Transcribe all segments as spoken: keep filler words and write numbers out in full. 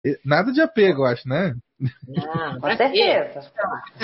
Nada de apego, eu acho, né? Não, Com certeza.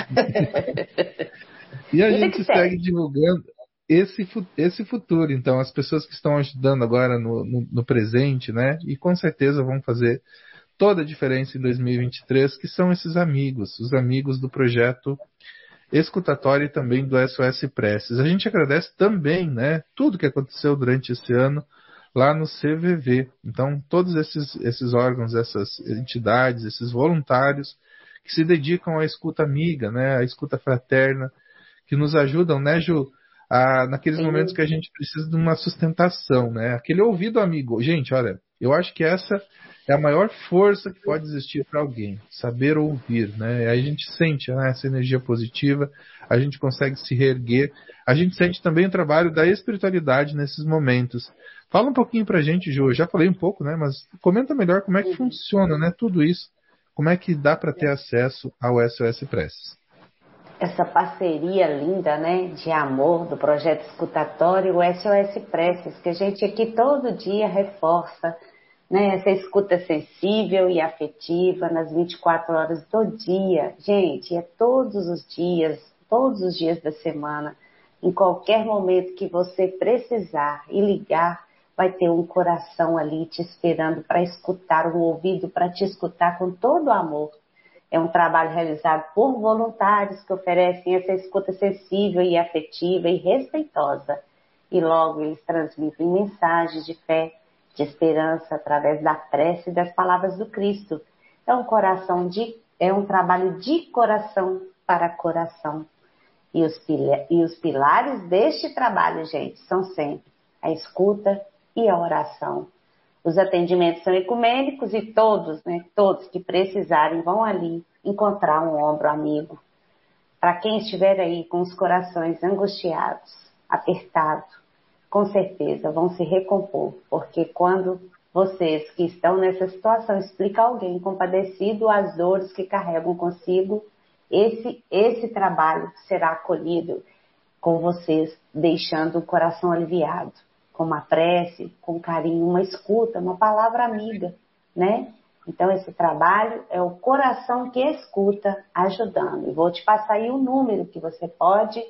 E a Vida gente que segue segue. divulgando esse, fu- esse futuro. Então, as pessoas que estão ajudando agora no, no, no presente, né? E com certeza vão fazer toda a diferença em dois mil e vinte e três, que são esses amigos, os amigos do projeto escutatório e também do S O S Preces. A gente agradece também, né, tudo que aconteceu durante esse ano lá no C V V. Então, todos esses, esses órgãos, essas entidades, esses voluntários que se dedicam à escuta amiga, né, à escuta fraterna, que nos ajudam, né, Ju, a, naqueles momentos Sim. que a gente precisa de uma sustentação, né, aquele ouvido amigo. Gente, olha, eu acho que essa é a maior força que pode existir para alguém, saber ouvir, né? Aí a gente sente, né, essa energia positiva, a gente consegue se reerguer, a gente sente também o trabalho da espiritualidade nesses momentos. Fala um pouquinho pra gente, Ju, eu já falei um pouco, né, mas comenta melhor como é que Uhum. funciona, né, tudo isso, como é que dá para ter acesso ao S O S Preces. Essa parceria linda, né, de amor do projeto escutatório, o S O S Preces, que a gente aqui todo dia reforça, né, essa escuta sensível e afetiva nas vinte e quatro horas do dia. Gente, é todos os dias, todos os dias da semana, em qualquer momento que você precisar e ligar, vai ter um coração ali te esperando para escutar, um ouvido para te escutar com todo o amor. É um trabalho realizado por voluntários que oferecem essa escuta sensível e afetiva e respeitosa. E logo eles transmitem mensagens de fé, de esperança, através da prece e das palavras do Cristo. É um, coração de, é um trabalho de coração para coração. E os, e os pilares deste trabalho, gente, são sempre a escuta e a oração. Os atendimentos são ecumênicos e todos, né, todos que precisarem vão ali encontrar um ombro amigo. Para quem estiver aí com os corações angustiados, apertados, com certeza vão se recompor, porque quando vocês que estão nessa situação explicam a alguém compadecido as dores que carregam consigo, esse, esse trabalho será acolhido com vocês, deixando o coração aliviado, com uma prece, com carinho, uma escuta, uma palavra amiga, né? Então, esse trabalho é o coração que escuta, ajudando. E vou te passar aí o número que você pode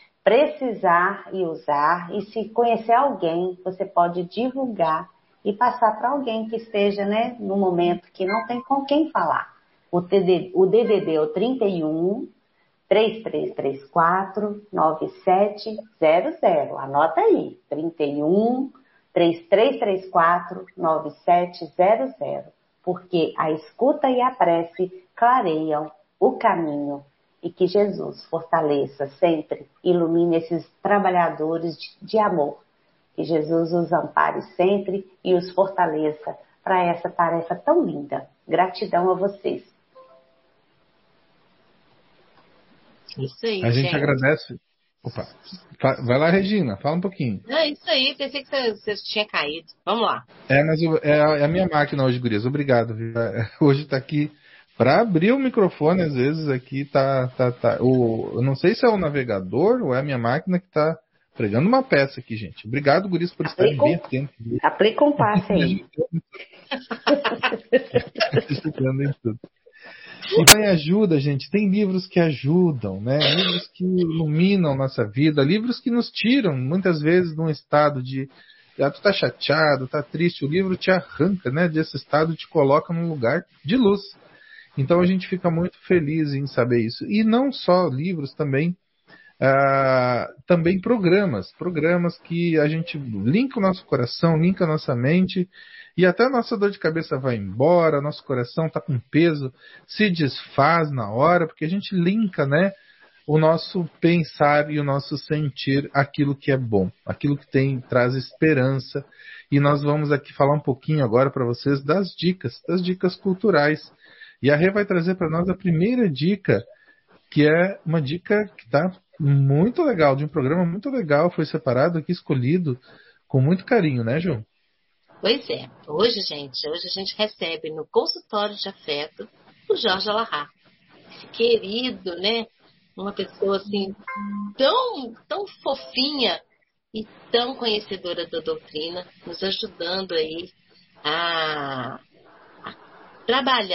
precisar e usar. E se conhecer alguém, você pode divulgar e passar para alguém que esteja, né, no momento que não tem com quem falar. O, T D, o D D D é o trinta e um, três três três quatro, nove sete zero zero. Anota aí, trinta e um, três três três quatro, nove sete zero zero. Porque a escuta e a prece clareiam o caminho. E que Jesus fortaleça sempre, ilumine esses trabalhadores de, de amor. Que Jesus os ampare sempre e os fortaleça para essa tarefa tão linda. Gratidão a vocês. Isso aí, A gente, gente. agradece. Opa. Vai lá, Regina, fala um pouquinho. É isso aí, pensei que você, você tinha caído. Vamos lá. É, mas eu, é, a, é a minha máquina hoje, gurias. Obrigado. Viu? Hoje tá aqui para abrir o microfone, às vezes aqui tá, tá, tá. O, eu não sei se é o navegador ou é a minha máquina que tá pregando uma peça aqui, gente. Obrigado, gurias, por estarem bem atentos. Aplica um passe aí. Ajudando em tudo. E tem ajuda, gente. Tem livros que ajudam, né? Livros que iluminam nossa vida, livros que nos tiram, muitas vezes, de um estado de. Ah, tu tá chateado, tá triste. O livro te arranca, né? Desse estado, te coloca num lugar de luz. Então a gente fica muito feliz em saber isso. E não só livros, também. Ah, também programas, programas que a gente linka o nosso coração, linka a nossa mente e até a nossa dor de cabeça vai embora, nosso coração está com peso, se desfaz na hora, porque a gente linka, né, o nosso pensar e o nosso sentir aquilo que é bom, aquilo que tem traz esperança. E nós vamos aqui falar um pouquinho agora para vocês das dicas, das dicas culturais. E a Rê vai trazer para nós a primeira dica, que é uma dica que está muito legal, de um programa muito legal, foi separado aqui, escolhido com muito carinho, né, João? Pois é. Hoje, gente, hoje a gente recebe no consultório de afeto o Jorge Alahá. Esse querido, né? Uma pessoa assim, tão, tão fofinha e tão conhecedora da doutrina, nos ajudando aí a, a trabalhar